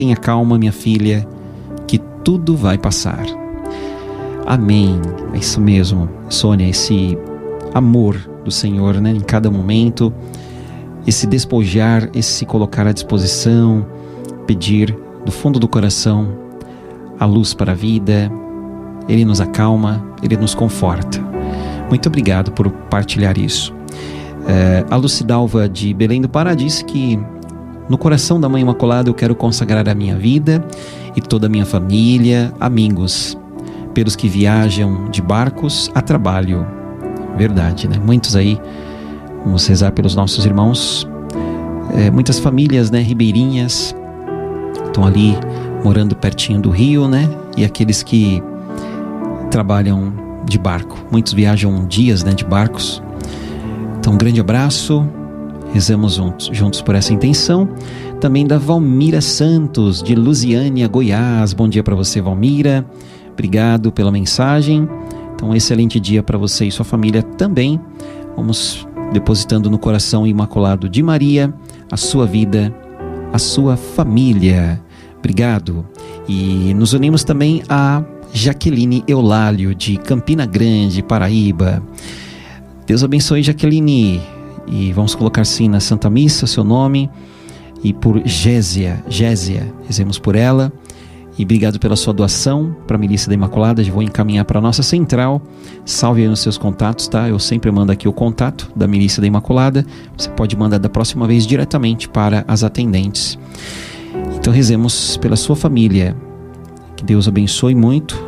Tenha calma, minha filha, que tudo vai passar. Amém. É isso mesmo, Sônia, esse amor do Senhor, né, em cada momento, esse despojar, esse se colocar à disposição, pedir do fundo do coração a luz para a vida. Ele nos acalma, Ele nos conforta. Muito obrigado por partilhar isso. A Lucidalva de Belém do Pará disse que no coração da Mãe Imaculada eu quero consagrar a minha vida e toda a minha família, amigos, pelos que viajam de barcos a trabalho. Verdade, né? Muitos aí, vamos rezar pelos nossos irmãos, muitas famílias, né, ribeirinhas, estão ali morando pertinho do rio, né? E aqueles que trabalham de barco, muitos viajam dias, né, de barcos. Então, um grande abraço. Rezamos juntos por essa intenção. Também da Valmira Santos, de Lusiânia, Goiás. Bom dia para você, Valmira. Obrigado pela mensagem. Então, um excelente dia para você e sua família também. Vamos depositando no coração imaculado de Maria a sua vida, a sua família. Obrigado. E nos unimos também a Jaqueline Eulálio, de Campina Grande, Paraíba. Deus abençoe, Jaqueline. E vamos colocar sim na Santa Missa seu nome. E por Gésia, rezemos por ela. E obrigado pela sua doação para a Milícia da Imaculada. Já vou encaminhar para a nossa central. Salve aí nos seus contatos, tá? Eu sempre mando aqui o contato da Milícia da Imaculada. Você pode mandar da próxima vez diretamente para as atendentes. Então rezemos pela sua família. Que Deus abençoe muito.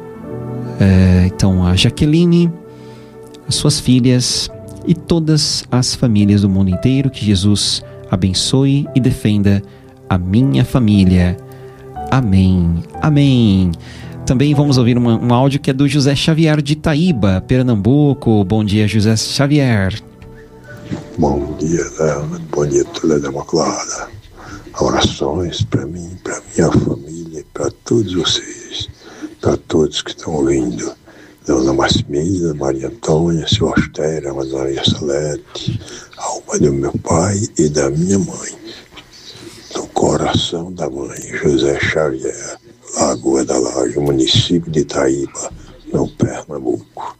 Então a Jaqueline, as suas filhas e todas as famílias do mundo inteiro. Que Jesus abençoe e defenda a minha família. Amém. Amém. Também vamos ouvir um áudio que é do José Xavier de Itaíba, Pernambuco. Bom dia, José Xavier. Bom dia, Léo. Bom dia, toda a Imaculada. Orações para mim, para minha família, para todos vocês, para todos que estão ouvindo. Dona Massimília, Maria Antônia, Seu Austera, Maria Salete, a alma do meu pai e da minha mãe. Do coração da mãe, José Xavier, Lagoa da Laje, município de Itaíba, no Pernambuco.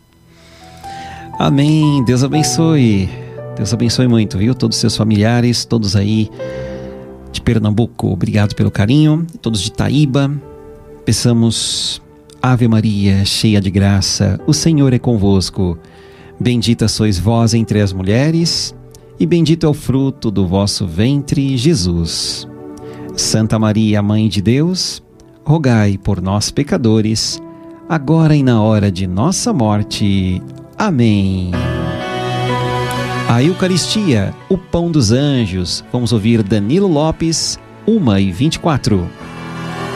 Amém. Deus abençoe. Deus abençoe muito, viu? Todos os seus familiares, todos aí de Pernambuco. Obrigado pelo carinho. Todos de Itaíba. Peçamos: Ave Maria, cheia de graça, o Senhor é convosco. Bendita sois vós entre as mulheres, e bendito é o fruto do vosso ventre, Jesus. Santa Maria, Mãe de Deus, rogai por nós, pecadores, agora e na hora de nossa morte. Amém. A Eucaristia, o pão dos anjos. Vamos ouvir Danilo Lopes, 1h24.